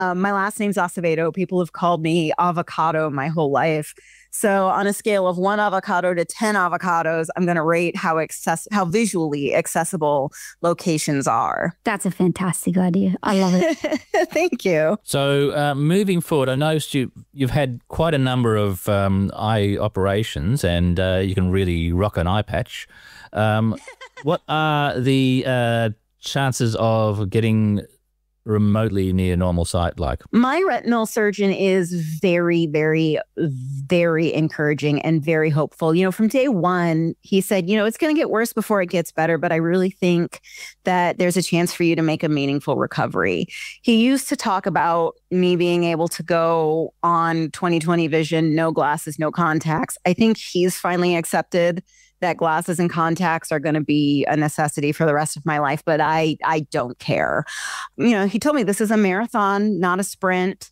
My last name's Acevedo. People have called me avocado my whole life. So on a scale of 1 avocado to 10 avocados, I'm going to rate how visually accessible locations are. That's a fantastic idea. I love it. Thank you. So moving forward, I noticed you've had quite a number of eye operations, and you can really rock an eye patch. What are the chances of getting remotely near normal sight like? My retinal surgeon is very, very, very encouraging and very hopeful. From day one, he said, it's going to get worse before it gets better, but I really think that there's a chance for you to make a meaningful recovery. He used to talk about me being able to go on 20/20 vision, no glasses, no contacts. I think he's finally accepted that glasses and contacts are going to be a necessity for the rest of my life, but I don't care. He told me this is a marathon, not a sprint.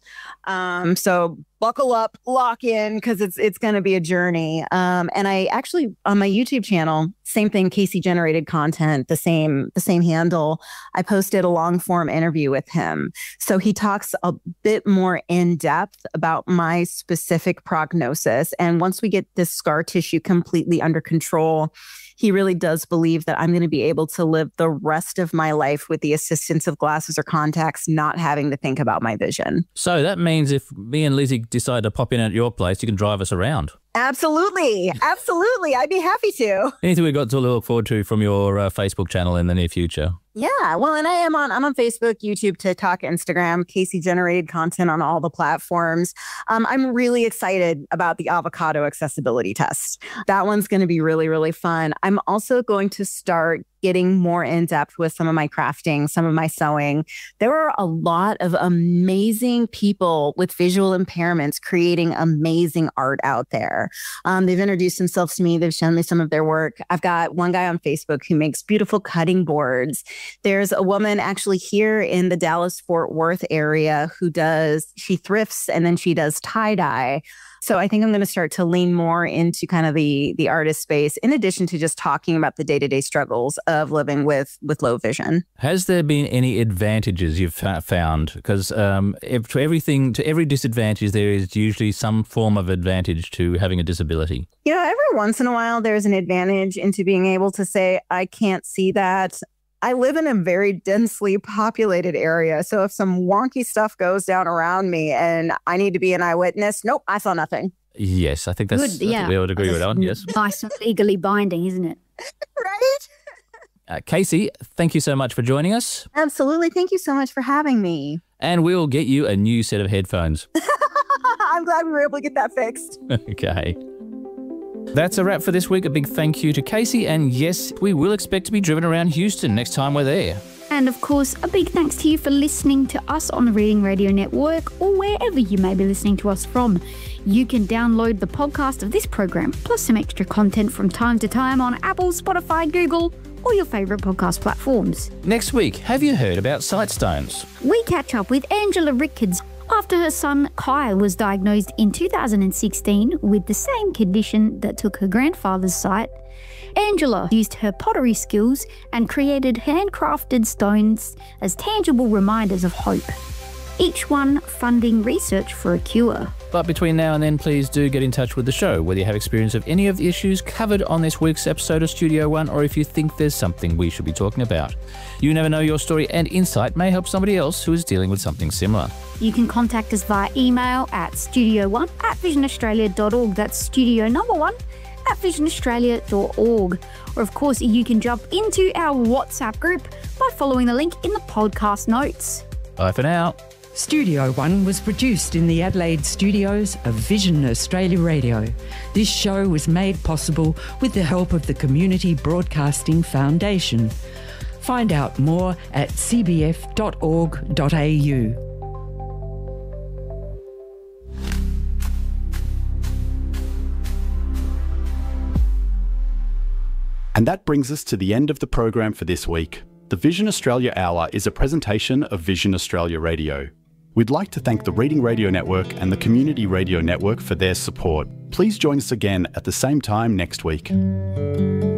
So buckle up, lock in, because it's going to be a journey. And I actually, on my YouTube channel, same thing, Casey Generated Content, the same handle, I posted a long form interview with him. So he talks a bit more in depth about my specific prognosis. And once we get this scar tissue completely under control, he really does believe that I'm going to be able to live the rest of my life with the assistance of glasses or contacts, not having to think about my vision. So that means if me and Lizzie decide to pop in at your place, you can drive us around. Absolutely. Absolutely. I'd be happy to. Anything we've got to look forward to from your Facebook channel in the near future? Yeah, well, and I'm on Facebook, YouTube, TikTok, Instagram, Casey Generated Content on all the platforms. I'm really excited about the avocado accessibility test. That one's going to be really, really fun. I'm also going to start getting more in depth with some of my crafting, some of my sewing. There are a lot of amazing people with visual impairments creating amazing art out there. They've introduced themselves to me. They've shown me some of their work. I've got one guy on Facebook who makes beautiful cutting boards. There's a woman actually here in the Dallas-Fort Worth area she thrifts and then she does tie-dye. So I think I'm going to start to lean more into kind of the artist space, in addition to just talking about the day-to-day struggles of living with low vision. Has there been any advantages you've found? Because to every disadvantage, there is usually some form of advantage to having a disability. Every once in a while, there's an advantage into being able to say, I can't see that. I live in a very densely populated area. So if some wonky stuff goes down around me and I need to be an eyewitness, nope, I saw nothing. Yes, I think that's good. Yeah. We would agree with that one, yes. Nice and legally binding, isn't it? Right? Casey, thank you so much for joining us. Absolutely. Thank you so much for having me. And we'll get you a new set of headphones. I'm glad we were able to get that fixed. Okay. That's a wrap for this week. A big thank you to Casey. And yes, we will expect to be driven around Houston next time we're there. And of course, a big thanks to you for listening to us on the Reading Radio Network or wherever you may be listening to us from. You can download the podcast of this program, plus some extra content from time to time on Apple, Spotify, Google, or your favourite podcast platforms. Next week, have you heard about Sightstones? We catch up with Angela Rickards after her son Kyle was diagnosed in 2016 with the same condition that took her grandfather's sight. Angela used her pottery skills and created handcrafted stones as tangible reminders of hope, each one funding research for a cure. But between now and then, please do get in touch with the show, whether you have experience of any of the issues covered on this week's episode of Studio One, or if you think there's something we should be talking about. You never know, your story and insight may help somebody else who is dealing with something similar. You can contact us via email at studio1@visionaustralia.org. That's studio number 1@visionaustralia.org. Or of course, you can jump into our WhatsApp group by following the link in the podcast notes. Bye for now. Studio One was produced in the Adelaide studios of Vision Australia Radio. This show was made possible with the help of the Community Broadcasting Foundation. Find out more at cbf.org.au. And that brings us to the end of the program for this week. The Vision Australia Hour is a presentation of Vision Australia Radio. We'd like to thank the Reading Radio Network and the Community Radio Network for their support. Please join us again at the same time next week.